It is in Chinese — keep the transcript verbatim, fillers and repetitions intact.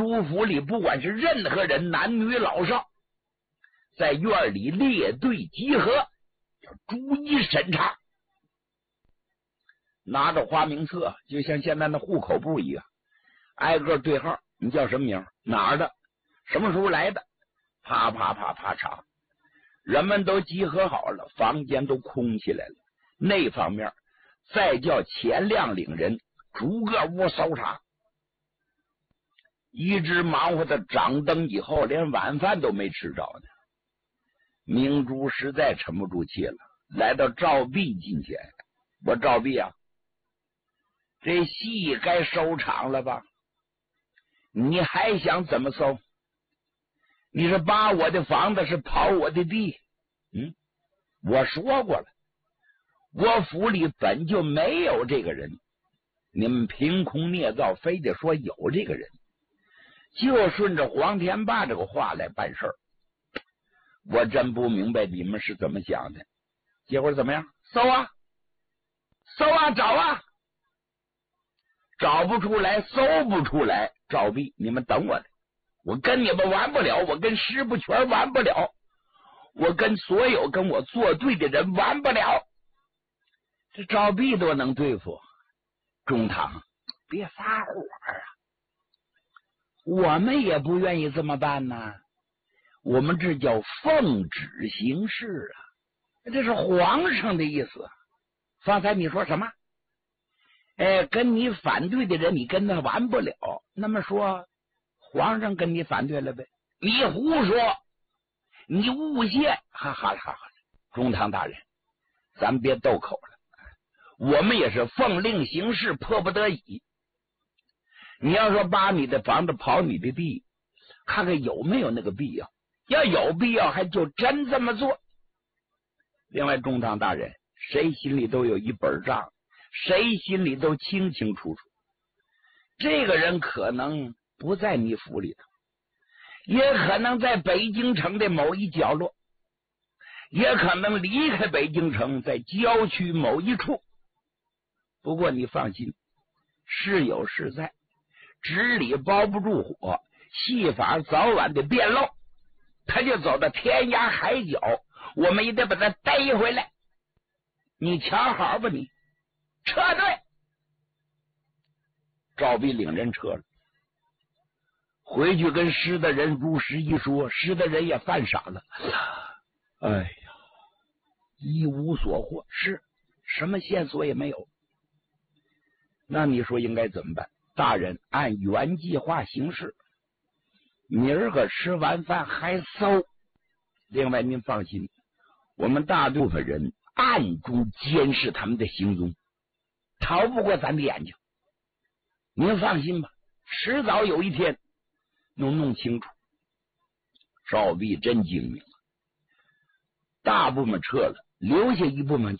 都府里不管是任何人，男女老少，在院里列队集合，要逐一审查。拿着花名册，就像现在的户口簿一样，挨个对号。你叫什么名？哪儿的？什么时候来的？啪啪啪啪查。人们都集合好了，房间都空起来了。那方面再叫钱亮领人逐个屋搜查。一直忙活的掌灯以后，连晚饭都没吃着呢。明珠实在沉不住气了，来到赵壁近前，我赵壁啊，这戏该收场了吧？你还想怎么搜？你是扒我的房子，是刨我的地？嗯，我说过了，我府里本就没有这个人，你们凭空捏造，非得说有这个人，就顺着黄天霸这个话来办事儿。我真不明白你们是怎么想的。结果怎么样？搜啊搜啊找啊，找不出来，搜不出来。赵壁，你们等我来，我跟你们玩不了，我跟石不全玩不了，我跟所有跟我作对的人玩不了。这赵壁都能对付，中堂别发火啊！我们也不愿意这么办呐，我们这叫奉旨行事啊，这是皇上的意思。方才你说什么？哎，跟你反对的人，你跟他玩不了。那么说，皇上跟你反对了呗？你胡说，你诬陷！哈哈哈哈！中堂大人，咱别斗口了，我们也是奉令行事，迫不得已。你要说扒你的房子，刨你的地，看看有没有那个必要。要有必要，还就真这么做。另外，中堂大人，谁心里都有一本账，谁心里都清清楚楚。这个人可能不在你府里头，也可能在北京城的某一角落，也可能离开北京城，在郊区某一处。不过你放心，事有事在，纸里包不住火，戏法早晚得变漏。他就走到天涯海角，我们也得把他逮回来。你瞧好吧，你撤队。赵壁领人撤了，回去跟施大人如实一说，施大人也犯傻了。哎呀，一无所获，是什么线索也没有。那你说应该怎么办？大人按原计划行事，明儿个吃完饭还搜。另外您放心，我们大部分人暗中监视他们的行踪，逃不过咱的眼睛。您放心吧，迟早有一天能弄清楚。赵壁真精明了，大部分撤了，留下一部分